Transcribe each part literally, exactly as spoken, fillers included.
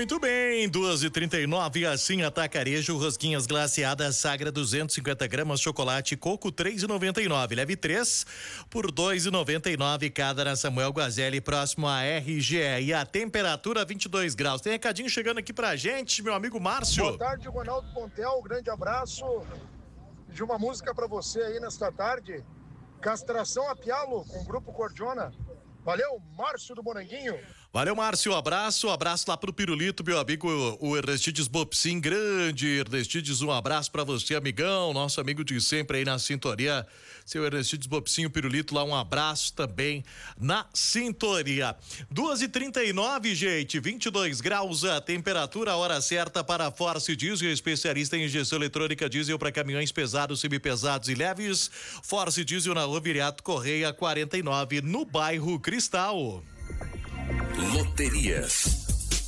Muito bem, duas e trinta e nove, assim Atacarejo, rosquinhas glaciadas Sagra duzentos e cinquenta gramas, chocolate coco três e noventa e nove, leve três por dois e noventa e nove cada na Samuel Guazelli, próximo a R G E, e a temperatura vinte e dois graus. Tem recadinho chegando aqui pra gente, meu amigo Márcio. Boa tarde, Ronaldo Pontel, grande abraço. De uma música pra você aí nesta tarde, Castração a Pialo com o Grupo Cordiona. Valeu, Márcio do Moranguinho. Valeu, Márcio, abraço, abraço lá pro Pirulito, meu amigo, o Ernestides Bopsin, grande Ernestides, um abraço pra você, amigão, nosso amigo de sempre aí na sintonia, seu Ernestides Bopsin, o Pirulito lá, um abraço também na sintonia. duas e trinta e nove, gente, vinte e dois graus a temperatura, a hora certa para a Force Diesel, especialista em injeção eletrônica diesel para caminhões pesados, semipesados e leves. Force Diesel na Rua Viriato Correia quarenta e nove, no bairro Cristal. Loterias.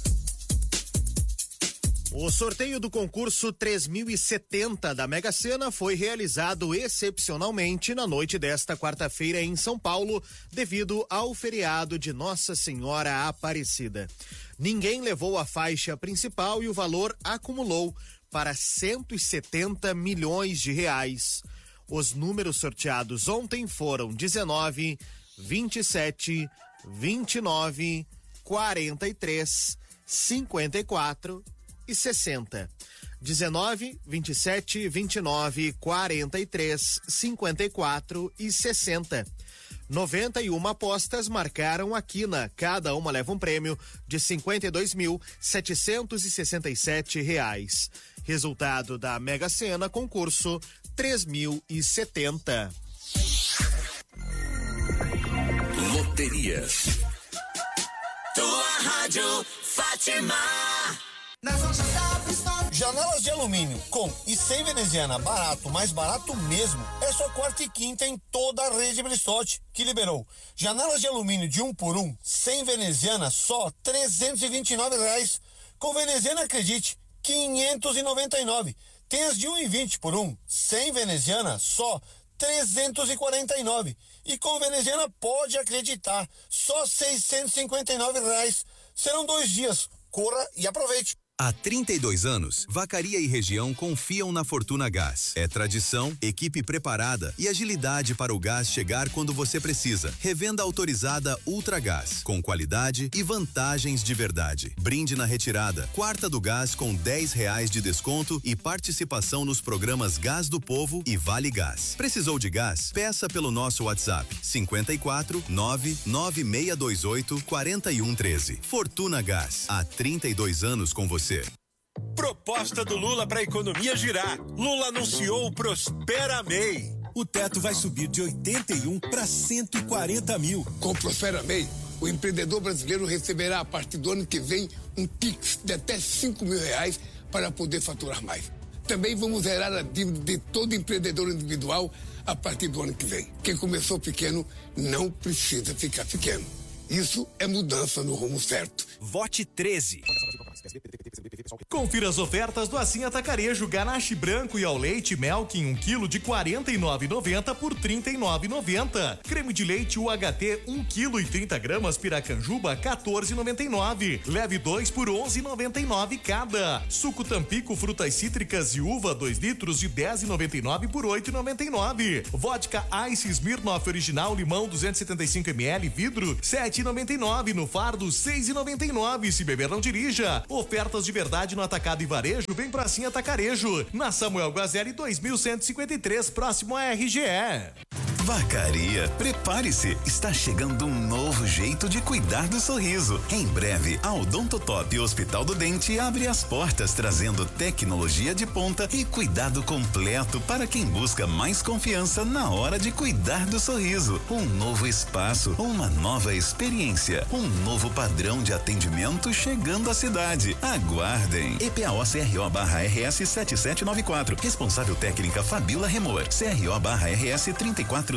O sorteio do concurso três mil e setenta da Mega Sena foi realizado excepcionalmente na noite desta quarta-feira em São Paulo, devido ao feriado de Nossa Senhora Aparecida. Ninguém levou a faixa principal e o valor acumulou para cento e setenta milhões de reais. Os números sorteados ontem foram dezenove, vinte e sete, vinte e nove, quarenta e três, cinquenta e quatro e sessenta. dezenove, vinte e sete, vinte e nove, quarenta e três, cinquenta e quatro e sessenta. noventa e uma apostas marcaram a quina. Cada uma leva um prêmio de cinquenta e dois mil, setecentos e sessenta e sete reais. Resultado da Mega Sena, concurso três mil e setenta. Loterias. Tua rádio Fátima. Janelas de alumínio com e sem veneziana, barato, mais barato mesmo. É só quarta e quinta em toda a rede Bristotti, que liberou. Janelas de alumínio de um por um, sem veneziana, só trezentos e vinte e nove reais. Com veneziana, acredite, quinhentos e noventa e nove. Tem as de um e vinte por um, sem veneziana, só trezentos e quarenta e nove. E com veneziana, pode acreditar, só seiscentos e cinquenta e nove reais. Serão dois dias. Corra e aproveite. Há trinta e dois anos, Vacaria e região confiam na Fortuna Gás. É tradição, equipe preparada e agilidade para o gás chegar quando você precisa. Revenda autorizada Ultragás, com qualidade e vantagens de verdade. Brinde na retirada. Quarta do gás com dez reais de desconto e participação nos programas Gás do Povo e Vale Gás. Precisou de gás? Peça pelo nosso WhatsApp cinquenta e quatro, nove nove seis dois oito, quatro um um três. Fortuna Gás, há trinta e dois anos com você. Proposta do Lula para a economia girar. Lula anunciou o Prospera M E I. O teto vai subir de oitenta e um para cento e quarenta mil. Com o Prospera M E I, o empreendedor brasileiro receberá a partir do ano que vem um Pix de até cinco mil reais para poder faturar mais. Também vamos zerar a dívida de todo empreendedor individual a partir do ano que vem. Quem começou pequeno não precisa ficar pequeno. Isso é mudança no rumo certo. Vote treze. Confira as ofertas do Assim Atacarejo, ganache branco e ao leite Melkin, um quilo de quarenta e nove reais e noventa centavos por trinta e nove reais e noventa centavos. Creme de leite U H T, um quilo e trinta gramas, Piracanjuba, quatorze reais e noventa e nove centavos. Leve dois por onze reais e noventa e nove centavos cada. Suco Tampico, frutas cítricas e uva, dois litros de dez reais e noventa e nove centavos por oito reais e noventa e nove centavos. Vodka Ice Smirnoff Original, limão duzentos e setenta e cinco mililitros, vidro, sete reais e noventa e nove centavos. No fardo, seis reais e noventa e nove centavos. Se beber, não dirija. Ofertas de verdade no atacado e varejo, vem pra Assim Atacarejo. Na Samuel Guazelli dois mil cento e cinquenta e três, próximo a R G E. Vacaria, prepare-se, está chegando um novo jeito de cuidar do sorriso. Em breve, a Odontotop Hospital do Dente abre as portas, trazendo tecnologia de ponta e cuidado completo para quem busca mais confiança na hora de cuidar do sorriso. Um novo espaço, uma nova experiência, um novo padrão de atendimento chegando à cidade. Aguardem. E P A O C R O barra R S sete sete nove quatro. Responsável técnica Fabiola Remor. C R O barra R S trinta e quatro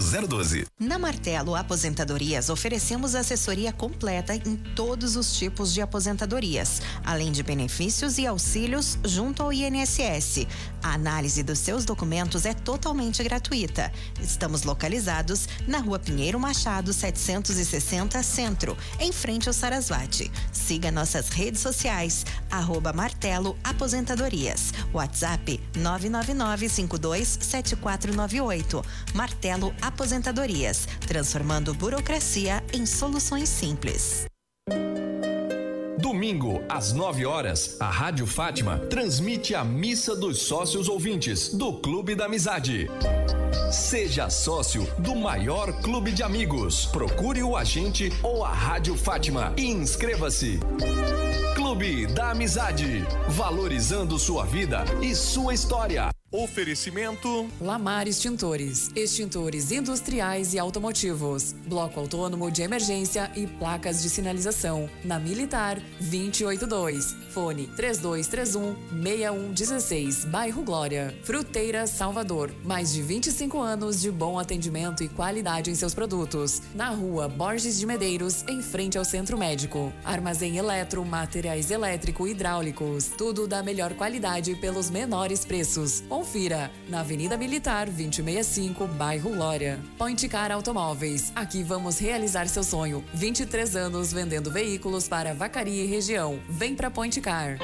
zero um dois. Na Martelo Aposentadorias, oferecemos assessoria completa em todos os tipos de aposentadorias, além de benefícios e auxílios junto ao I N S S. A análise dos seus documentos é totalmente gratuita. Estamos localizados na Rua Pinheiro Machado, setecentos e sessenta, Centro, em frente ao Sarasvati. Siga nossas redes sociais, arroba Martelo Aposentadorias. WhatsApp nove nove nove cinco dois sete quatro nove oito. Martelo Aposentadorias, transformando burocracia em soluções simples. Domingo, às nove horas, a Rádio Fátima transmite a Missa dos Sócios Ouvintes do Clube da Amizade. Seja sócio do maior clube de amigos. Procure o agente ou a Rádio Fátima e inscreva-se. Clube da Amizade, valorizando sua vida e sua história. Oferecimento Lamar Extintores, extintores industriais e automotivos, bloco autônomo de emergência e placas de sinalização, na Militar dois oito dois, fone três dois três um, seis um um seis, bairro Glória. Fruteira Salvador, mais de vinte e cinco anos de bom atendimento e qualidade em seus produtos, na rua Borges de Medeiros, em frente ao Centro Médico. Armazém Eletro, materiais elétrico e hidráulicos, tudo da melhor qualidade pelos menores preços. Confira, na Avenida Militar dois sessenta e cinco, bairro Glória. Point Car Automóveis, aqui vamos realizar seu sonho. vinte e três anos vendendo veículos para Vacaria e região. Vem pra Point Car.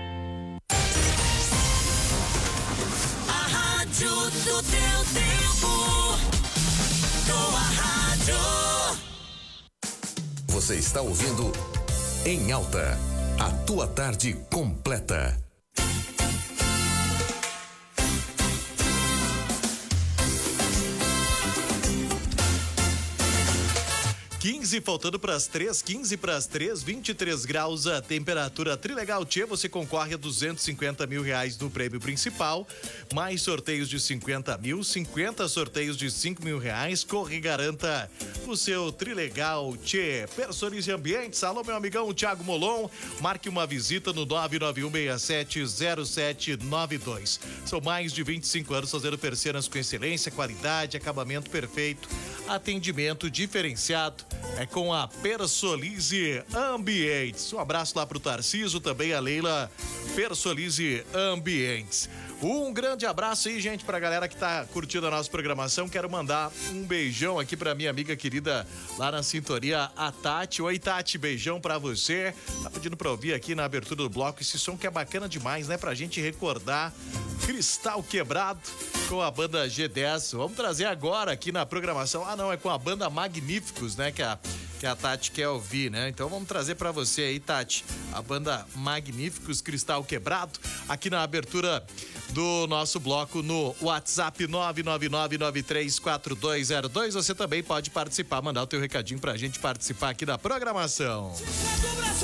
A rádio do teu tempo. Tua rádio. Você está ouvindo Em Alta, a tua tarde completa. quinze, faltando para as três, quinze para as três, vinte e três graus a temperatura. Trilegal Tchê, você concorre a duzentos e cinquenta mil reais no prêmio principal, mais sorteios de cinquenta mil, cinquenta sorteios de cinco mil reais. Corre e garanta o seu Trilegal Tchê. Personalize Ambientes. Alô, meu amigão Thiago Molon, marque uma visita no nove nove um seis sete zero sete nove dois. São mais de vinte e cinco anos fazendo persianas com excelência, qualidade, acabamento perfeito, atendimento diferenciado. É com a Personalize Ambientes. Um abraço lá pro Tarciso, também a Leila. Personalize Ambientes. Um grande abraço aí, gente, pra galera que tá curtindo a nossa programação. Quero mandar um beijão aqui pra minha amiga querida lá na sintonia, a Tati. Oi, Tati, beijão pra você. Tá pedindo pra ouvir aqui na abertura do bloco esse som que é bacana demais, né? Pra gente recordar Cristal Quebrado com a banda G dez. Vamos trazer agora aqui na programação. Ah, não, é com a banda Magníficos, né? Que a, que a Tati quer ouvir, né? Então vamos trazer pra você aí, Tati, a banda Magníficos, Cristal Quebrado, aqui na abertura do nosso bloco no WhatsApp nove nove nove nove três quatro dois zero dois. Você também pode participar, mandar o teu recadinho pra gente participar aqui da programação.